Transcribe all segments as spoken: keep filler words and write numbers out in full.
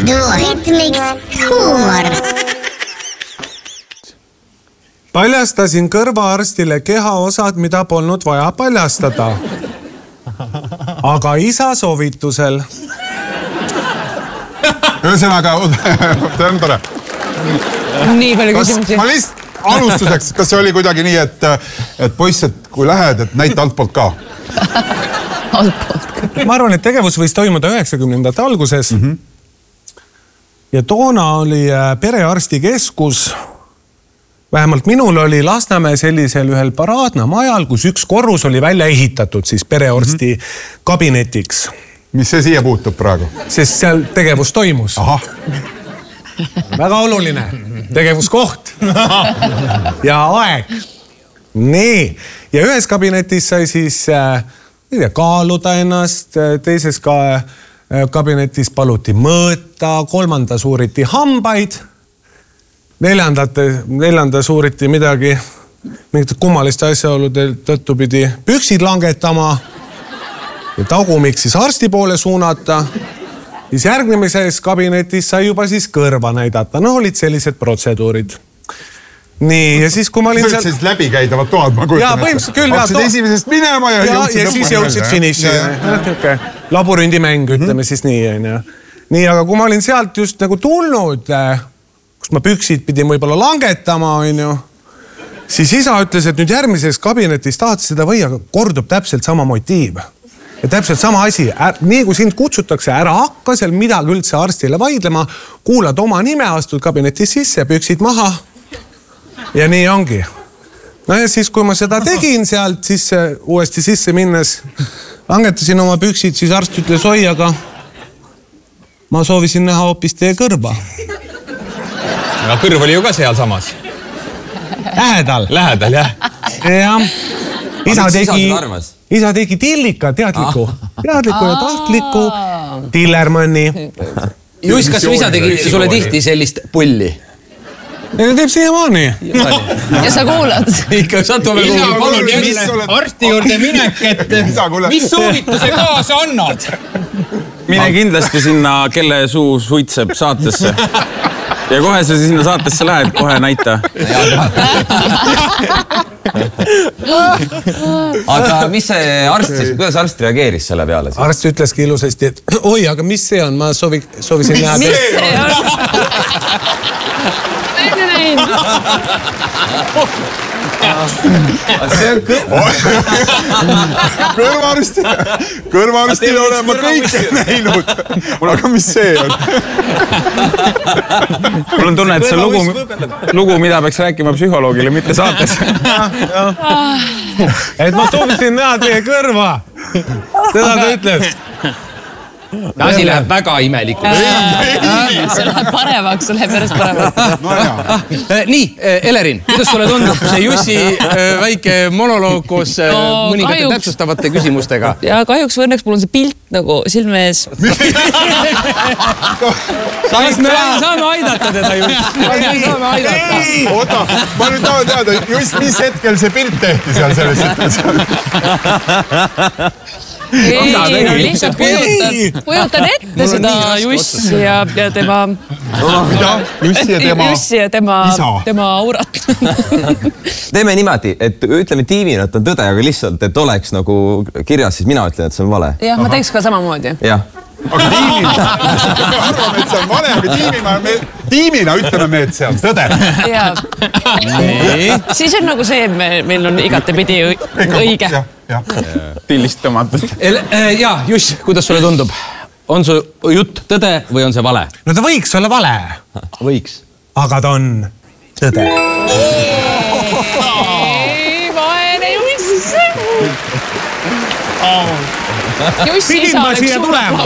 Duo Hitmix huumor. Paljastasin kõrvaarstile kehaosad, mida polnud vaja paljastada. Aga isa soovitusel. Ühesõnaga, see on tore. Nii palju küsimusi. Ma lihtsalt alustuseks, kas see oli kuidagi nii, et, et poiss, et kui lähed, et näita altpoolt ka? Altpoolt. Ma arvan, et tegevus võis toimuda üheksakümnendate alguses. Mm-hmm. Ja toona oli perearsti keskus. Vähemalt minul oli Lasnamäe sellisel ühel paraadna majal, kus üks korrus oli välja ehitatud siis perearsti mm-hmm. kabinetiks. Mis see siia puutub praegu? Sest seal tegevus toimus. Aha. Väga oluline. Tegevuskoht. Ja aeg. Nii. Ja ühes kabinetis sai siis äh, kaaluda ennast, teises ka äh, kabinetis paluti mõõta, kolmanda suuriti hambaid, neljandate, neljanda suuriti midagi, mingite kummaliste asjaolude tõttu pidi püksid langetama ja tagumik siis arsti poole suunata. Siis järgnemises kabinetis sai juba siis kõrva näidata. No olid sellised protseduurid. Nii, ja siis kui ma olin seal... Siis läbikäidavad toad, ma kujutan. Jaa, põhimõtteliselt küll. Hakkasid esimesest minema ja, ja jõudsid ja siis jõudsid finiši. Labüründimäng, ütleme siis nii. Nii, aga kui ma olin sealt just nagu tulnud, kus ma püksid pidin võib-olla langetama, siis isa ütles, et nüüd järgmises kabinetis tahad seda või, aga kordub täpselt sama motiiv. Ja täpselt sama asi, nii kui sind kutsutakse, ära hakka seal midagi üldse arstile vaidlema, kuulad oma nime, astud kabinetis sisse, püksid maha ja nii ongi. No ja siis, kui ma seda tegin sealt sisse, uuesti sisse minnes, langetasin oma püksid, siis arst ütles, oi, aga ma soovisin näha hoopis teie kõrva. Ja kõrv oli ju ka seal samas. Lähedal. Lähedal, jah. Jah. Isa tegi, isa tegi tillika, teadliku, teadliku ja tahtliku Tillermanni. Juss, kas su isa tegi sulle tihti sellist pulli? Ja teeb siiamaani. Ja sa kuulad? Ikka, sa toome kuulud. Palun jälle arsti juurde minek, et mis soovituse kaasa annad? Mine kindlasti sinna, kelle suu suitseb saatesse. Ja kohe sa sinna saatesse lähed, kohe näita. Aga mis see arst siis, kuidas arst reageeris selle peale? Siis? Arst ütleski ilusasti, et oi, aga mis see on? Ma soovi, soovisin näha. Mis see on? Näin, näin. See on kõrvaarsti. Kõrvaarstile olen ma kõike näinud. Aga mis see on? Mul on tunne, et see lugu, lugu, mida peaks rääkima psühholoogile, mitte saates. Et ma soovisin näha teie kõrva. Seda ta ütles. Asi läheb väga imelikult. See läheb paremaks, see läheb järjest paremaks. No jaa. Nii, Elerin, kuidas sulle tundub see Jussi väike monoloog koos mõningate täpsustavate küsimustega? Ja kahjuks või õnneks mul on see pilt nagu silme ees. Kas me saame aidata teda, Juss? Kas me saame aidata? Oota, ma nüüd tahan teada, just mis hetkel see pilt tehti seal selles situatsioonis? Ei, no lihtsalt kujutan, kujutan ette seda Jussi ja, ja tema... Jussi ja tema... Jussi ja tema, tema aurat. Teeme niimoodi, et ütleme tiimina, et on tõde, aga lihtsalt, et oleks nagu kirjas, siis mina ütlen, et see on vale. Jah, ma teeks ka samamoodi. Jah. Aga tiimina, me arvame, et see on vale, aga tiimina, me, tiimina ütleme me, et see on tõde. Jaa. Siis on nagu see, et meil on igatepidi õige. Pillist tõmatud. Jaa, Juss, kuidas sulle tundub? On su jutt tõde või on see vale? No ta võiks olla vale. Võiks. Aga ta on tõde. Ei, vaene Juss. Juss Pidin ma siia tulema.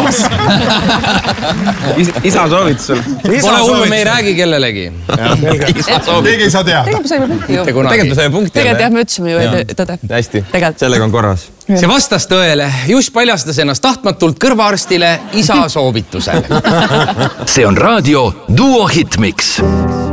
Isa soovitusel. Pole hullu, me ei räägi kellelegi. Keegi ei saa teada. Tegelikult me saime punkti ju. Tegelikult me saime punkti. Tegelikult jah, me ütlesime ju, et tõde. Hästi, sellega on korras. See vastas tõele. Juss paljastas ennast tahtmatult kõrvaarstile isa soovitusel. See on raadio Duo Hitmix.